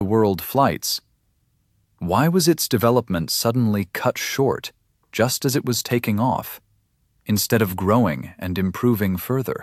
world flights. Why was its development suddenly cut short just as it was taking off, instead of growing and improving further?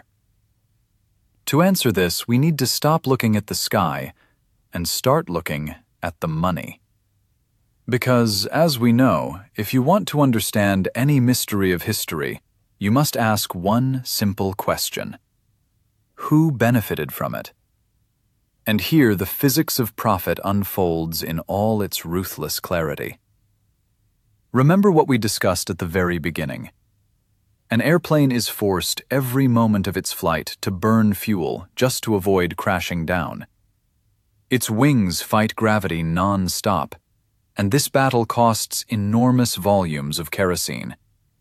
To answer this, we need to stop looking at the sky and start looking at the money. Because, as we know, if you want to understand any mystery of history, you must ask one simple question: who benefited from it? And here the physics of profit unfolds in all its ruthless clarity. Remember what we discussed at the very beginning. An airplane is forced every moment of its flight to burn fuel just to avoid crashing down. Its wings fight gravity non-stop, and this battle costs enormous volumes of kerosene.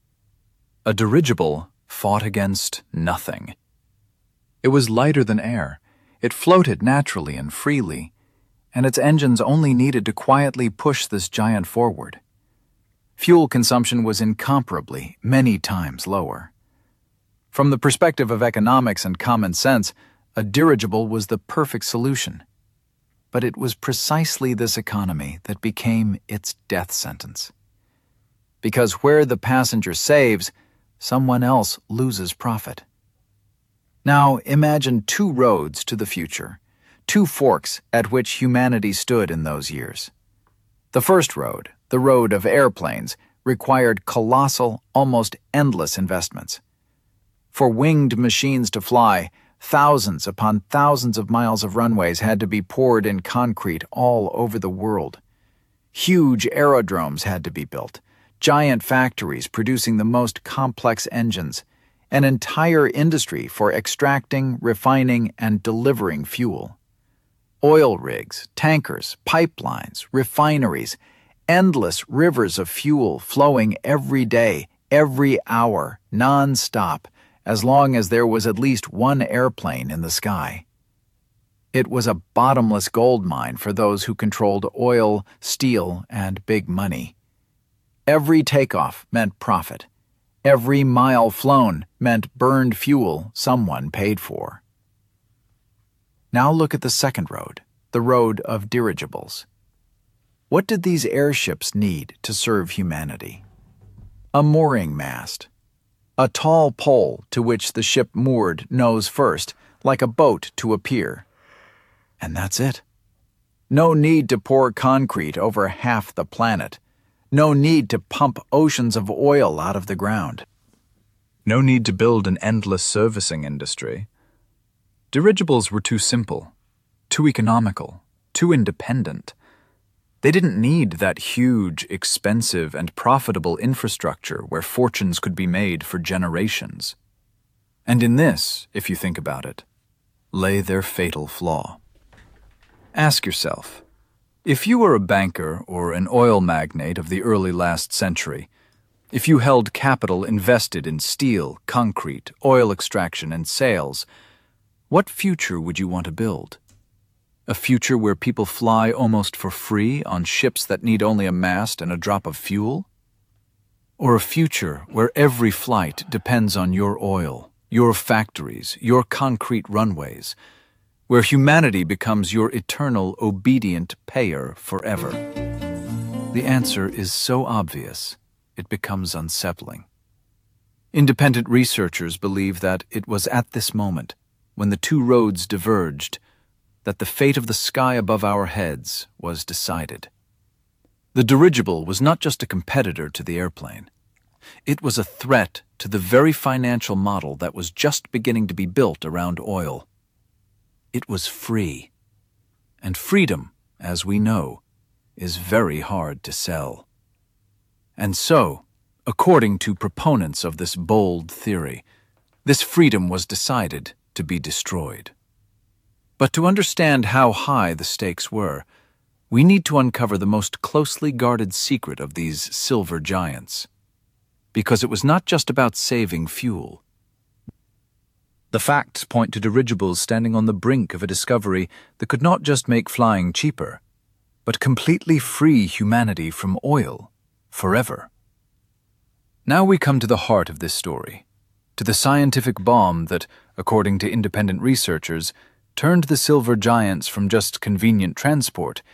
A dirigible fought against nothing. It was lighter than air. It floated naturally and freely, and its engines only needed to quietly push this giant forward. Fuel consumption was incomparably many times lower. From the perspective of economics and common sense, a dirigible was the perfect solution. But it was precisely this economy that became its death sentence. Because where the passenger saves, someone else loses profit. Now imagine two roads to the future, two forks at which humanity stood in those years. The first road, the road of airplanes, required colossal, almost endless investments. For winged machines to fly, thousands upon thousands of miles of runways had to be poured in concrete all over the world. Huge aerodromes had to be built, giant factories producing the most complex engines, an entire industry for extracting, refining, and delivering fuel. Oil rigs, tankers, pipelines, refineries, endless rivers of fuel flowing every day, every hour, non-stop, as long as there was at least one airplane in the sky. It was a bottomless gold mine for those who controlled oil, steel, and big money. Every takeoff meant profit. Every mile flown meant burned fuel someone paid for. Now look at the second road, the road of dirigibles. What did these airships need to serve humanity? A mooring mast. A tall pole to which the ship moored nose first, like a boat to a pier. And that's it. No need to pour concrete over half the planet. No need to pump oceans of oil out of the ground. No need to build an endless servicing industry. Dirigibles were too simple, too economical, too independent. They didn't need that huge, expensive, and profitable infrastructure where fortunes could be made for generations. And in this, if you think about it, lay their fatal flaw. Ask yourself, if you were a banker or an oil magnate of the early last century, if you held capital invested in steel, concrete, oil extraction, and sales, what future would you want to build? A future where people fly almost for free on ships that need only a mast and a drop of fuel? Or a future where every flight depends on your oil, your factories, your concrete runways, where humanity becomes your eternal, obedient payer forever? The answer is so obvious, it becomes unsettling. Independent researchers believe that it was at this moment, when the two roads diverged, that the fate of the sky above our heads was decided. The dirigible was not just a competitor to the airplane. It was a threat to the very financial model that was just beginning to be built around oil. It was free. And freedom, as we know, is very hard to sell. And so, according to proponents of this bold theory, this freedom was decided to be destroyed. But to understand how high the stakes were, we need to uncover the most closely guarded secret of these silver giants. Because it was not just about saving fuel. The facts point to dirigibles standing on the brink of a discovery that could not just make flying cheaper, but completely free humanity from oil, forever. Now we come to the heart of this story, to the scientific bomb that, according to independent researchers, turned the silver giants from just convenient transport